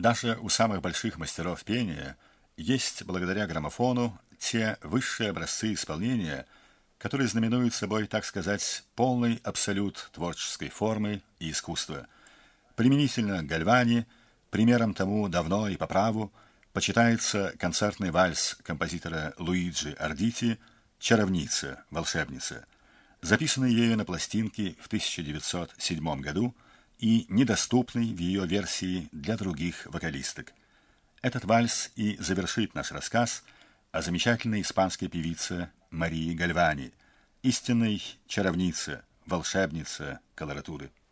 Даже у самых больших мастеров пения есть, благодаря граммофону, те высшие образцы исполнения, которые знаменуют собой, так сказать, полный абсолют творческой формы и искусства. Применительно к Гальвани, примером тому давно и по праву, почитается концертный вальс композитора Луиджи Ардити «Чаровница, волшебница», записанный ею на пластинке в 1907 году и недоступный в ее версии для других вокалисток. Этот вальс и завершит наш рассказ о замечательной испанской певице Марии Гальвани, истинной чаровнице, волшебнице колоратуры.